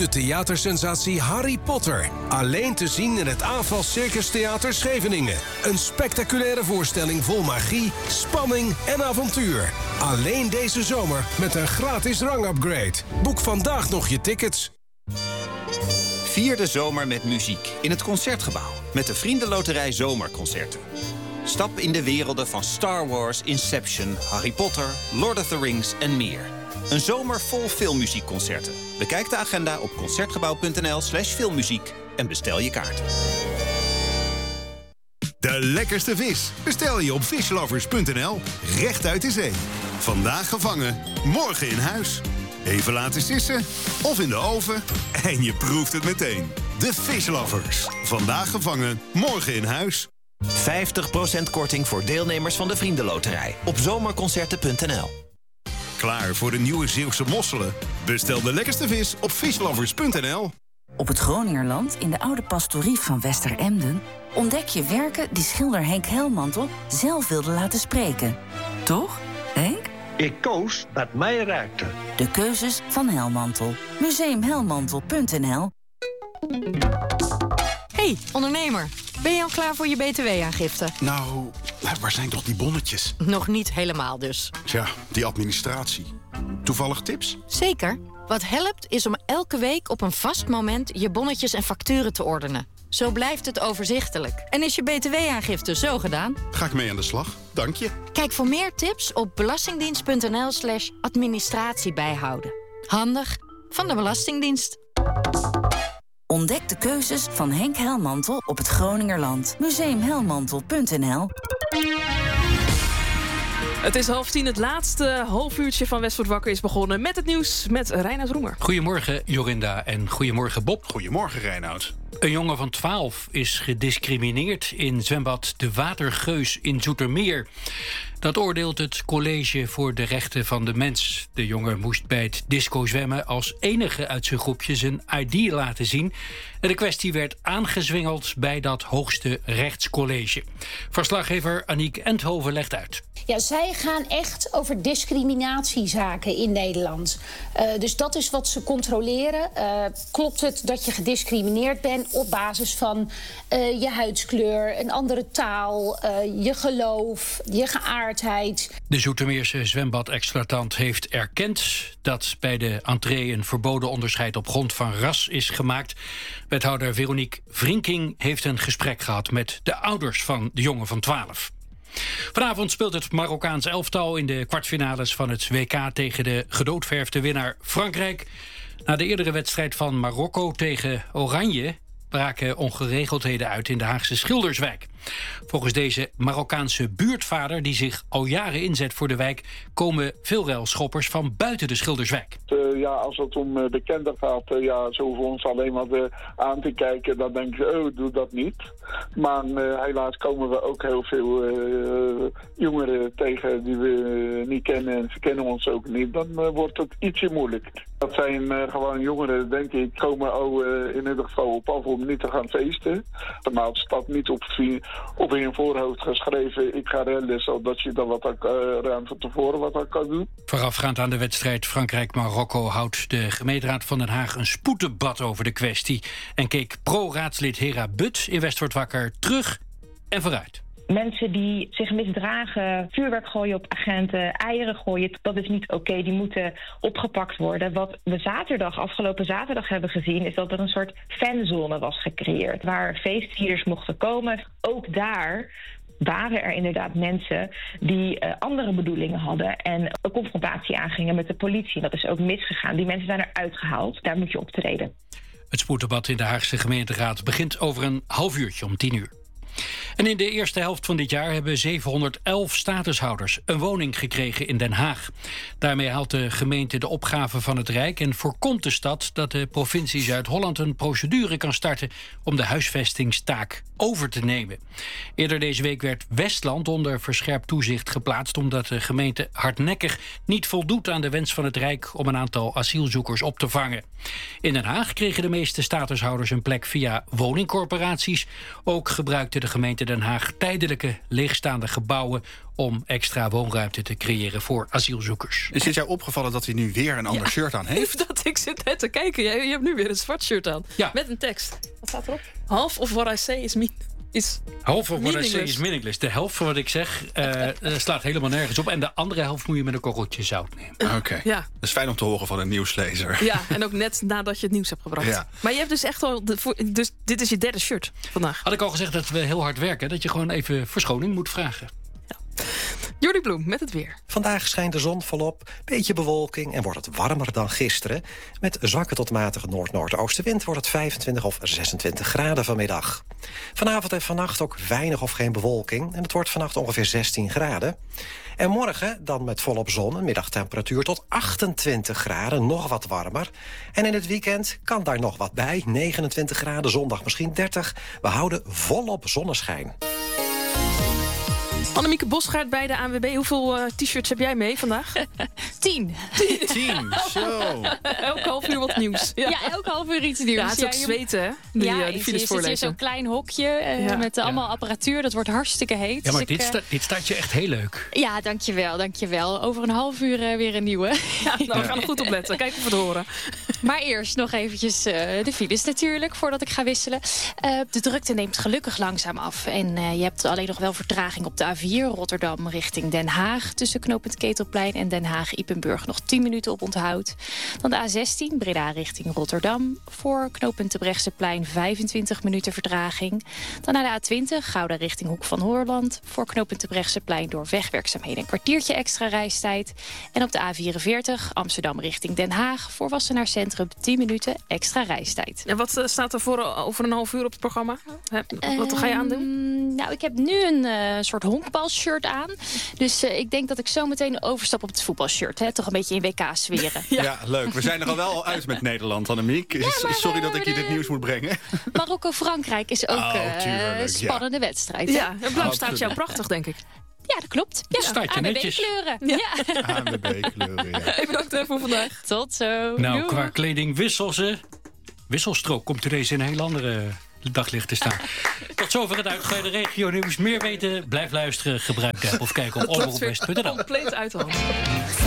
De theatersensatie Harry Potter. Alleen te zien in het AFAS Circus Theater Scheveningen. Een spectaculaire voorstelling vol magie, spanning en avontuur. Alleen deze zomer met een gratis rangupgrade. Boek vandaag nog je tickets. Vier de zomer met muziek in het Concertgebouw. Met de Vriendenloterij Zomerconcerten. Stap in de werelden van Star Wars, Inception, Harry Potter, Lord of the Rings en meer. Een zomer vol filmmuziekconcerten. Bekijk de agenda op concertgebouw.nl/filmmuziek en bestel je kaarten. De lekkerste vis bestel je op fishlovers.nl. Recht uit de zee. Vandaag gevangen, morgen in huis. Even laten sissen of in de oven en je proeft het meteen. De Fishlovers. Vandaag gevangen, morgen in huis. 50% korting voor deelnemers van de Vriendenloterij op zomerconcerten.nl. Klaar voor de nieuwe Zeeuwse mosselen? Bestel de lekkerste vis op fishlovers.nl. Op het Groningerland, in de oude pastorie van Westeremden, ontdek je werken die schilder Henk Helmantel zelf wilde laten spreken. Toch, Henk? Ik koos wat mij raakte. De keuzes van Helmantel. Museumhelmantel.nl. Hey, ondernemer. Ben je al klaar voor je btw-aangifte? Nou, waar zijn toch die bonnetjes? Nog niet helemaal dus. Tja, die administratie. Toevallig tips? Zeker. Wat helpt is om elke week op een vast moment je bonnetjes en facturen te ordenen. Zo blijft het overzichtelijk. En is je btw-aangifte zo gedaan? Ga ik mee aan de slag, dank je. Kijk voor meer tips op belastingdienst.nl/administratie bijhouden. Handig van de Belastingdienst. Ontdek de keuzes van Henk Helmantel op het Groningerland. Museumhelmantel.nl. Het is 9:30, het laatste halfuurtje van West wordt wakker is begonnen met het nieuws met Reinoud Roemer. Goedemorgen Jorinda en goedemorgen Bob. Goedemorgen Reinoud. Een jongen van 12 is gediscrimineerd in zwembad De Watergeus in Zoetermeer. Dat oordeelt het College voor de Rechten van de Mens. De jongen moest bij het discozwemmen als enige uit zijn groepje zijn ID laten zien. En de kwestie werd aangezwengeld bij dat hoogste rechtscollege. Verslaggever Aniek Enthoven legt uit. Ja, zij gaan echt over discriminatiezaken in Nederland. Dus dat is wat ze controleren. Klopt het dat je gediscrimineerd bent op basis van je huidskleur, een andere taal, je geloof, je geaardheid? De Zoetermeerse zwembad-exploitant heeft erkend dat bij de entree een verboden onderscheid op grond van ras is gemaakt. Wethouder Veronique Vrinking heeft een gesprek gehad met de ouders van de jongen van 12. Vanavond speelt het Marokkaans elftal in de kwartfinales van het WK tegen de gedoodverfde winnaar Frankrijk. Na de eerdere wedstrijd van Marokko tegen Oranje braken ongeregeldheden uit in de Haagse Schilderswijk. Volgens deze Marokkaanse buurtvader, die zich al jaren inzet voor de wijk, komen veel railschoppers van buiten de Schilderswijk. Als het om bekenden gaat, zo voor ons alleen maar aan te kijken, dan denk ik, doe dat niet. Maar helaas komen we ook heel veel jongeren tegen die we niet kennen en ze kennen ons ook niet. Dan wordt het ietsje moeilijk. Dat zijn gewoon jongeren, denk ik, komen in ieder geval op af om niet te gaan feesten. Maar het staat niet op in je voorhoofd geschreven, ik ga rellen, zodat je dan ruim van tevoren wat aan kan doen. Voorafgaand aan de wedstrijd Frankrijk-Marokko houdt de gemeenteraad van Den Haag een spoeddebat over de kwestie. En keek pro-raadslid Hera But in West wordt wakker terug en vooruit. Mensen die zich misdragen, vuurwerk gooien op agenten, eieren gooien, dat is niet oké. Die moeten opgepakt worden. Wat we afgelopen zaterdag hebben gezien, is dat er een soort fanzone was gecreëerd, waar feestvierders mochten komen. Ook daar waren er inderdaad mensen die andere bedoelingen hadden en een confrontatie aangingen met de politie. Dat is ook misgegaan. Die mensen zijn eruit gehaald. Daar moet je optreden. Het spoeddebat in de Haagse gemeenteraad begint over een half uurtje om 10:00. En in de eerste helft van dit jaar hebben 711 statushouders een woning gekregen in Den Haag. Daarmee haalt de gemeente de opgave van het Rijk en voorkomt de stad dat de provincie Zuid-Holland een procedure kan starten om de huisvestingstaak over te nemen. Eerder deze week werd Westland onder verscherpt toezicht geplaatst omdat de gemeente hardnekkig niet voldoet aan de wens van het Rijk om een aantal asielzoekers op te vangen. In Den Haag kregen de meeste statushouders een plek via woningcorporaties. Ook gebruikte de gemeente Den Haag tijdelijke leegstaande gebouwen om extra woonruimte te creëren voor asielzoekers. Is het jou opgevallen dat hij nu weer een ander shirt aan heeft? Ik zit net te kijken. Je hebt nu weer een zwart shirt aan. Ja. Met een tekst. Wat staat erop? Half of what I say is half of what I say is meaningless. De helft van wat ik zeg slaat helemaal nergens op. En de andere helft moet je met een korreltje zout nemen. Oké. Ja. Dat is fijn om te horen van een nieuwslezer. Ja, en ook net nadat je het nieuws hebt gebracht. Ja. Maar je hebt dus echt al... Dus dit is je derde shirt vandaag. Had ik al gezegd dat we heel hard werken. Dat je gewoon even verschoning moet vragen. Jordi Bloem met het weer. Vandaag schijnt de zon volop, beetje bewolking en wordt het warmer dan gisteren. Met zwakke tot matige noord-noordoostenwind wordt het 25 of 26 graden vanmiddag. Vanavond en vannacht ook weinig of geen bewolking en het wordt vannacht ongeveer 16 graden. En morgen dan met volop zon, een middagtemperatuur tot 28 graden, nog wat warmer. En in het weekend kan daar nog wat bij, 29 graden, zondag misschien 30. We houden volop zonneschijn. Annemieke Bosgaard bij de ANWB. Hoeveel t-shirts heb jij mee vandaag? 10. 10, zo. Elke half uur wat nieuws. Ja, elke half uur iets nieuws. Ja, het is ook zweten, hè? Die files voorlezen. Hier zo'n klein hokje met allemaal apparatuur. Dat wordt hartstikke heet. Ja, maar dus dit staat je echt heel leuk. Ja, dankjewel. Over een half uur weer een nieuwe. Ja, we gaan er goed op letten. Kijk of we het horen. Maar eerst nog eventjes de files natuurlijk, voordat ik ga wisselen. De drukte neemt gelukkig langzaam af. En je hebt alleen nog wel vertraging op de A4 Rotterdam richting Den Haag. Tussen knooppunt Ketelplein en Den Haag-Ipenburg nog 10 minuten op onthoud. Dan de A16 Breda richting Rotterdam. Voor knooppunt Terbrechtseplein 25 minuten vertraging. Dan naar de A20 Gouda richting Hoek van Holland. Voor knooppunt Terbrechtseplein door wegwerkzaamheden een kwartiertje extra reistijd. En op de A44 Amsterdam richting Den Haag. Voor Wassenaar Centrum 10 minuten extra reistijd. En wat staat er voor over een half uur op het programma? Wat ga je aandoen? Nou, ik heb nu een soort honkbalshirt aan. Dus ik denk dat ik zo meteen overstap op het voetbalshirt. Hè? Toch een beetje in WK-sferen. Ja, leuk. We zijn er al wel uit met Nederland, Annemiek. Sorry dat ik je dit nieuws moet brengen. Marokko-Frankrijk is ook een spannende wedstrijd. Hè? Ja, het blauw staat jou prachtig, denk ik. Ja, dat klopt. Ja, staat je netjes. ANWB-kleuren. Ja. ANWB-kleuren, ja. Hey, bedankt voor vandaag. Tot zo. Nou, Doei. qua kleding wisselstrook komt er eens in een heel andere daglicht te staan. Tot zover het uitgebreide regio-nieuws. Meer weten, blijf luisteren, gebruik de app of kijk op omroepwest.nl. Compleet uit de hand.